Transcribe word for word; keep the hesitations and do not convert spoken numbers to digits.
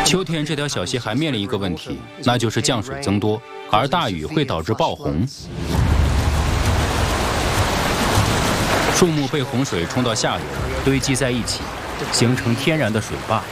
秋天这条小溪还面临一个问题，那就是降水增多，而大雨会导致爆洪，树木被洪水冲到下游，堆积在一起，形成天然的水坝。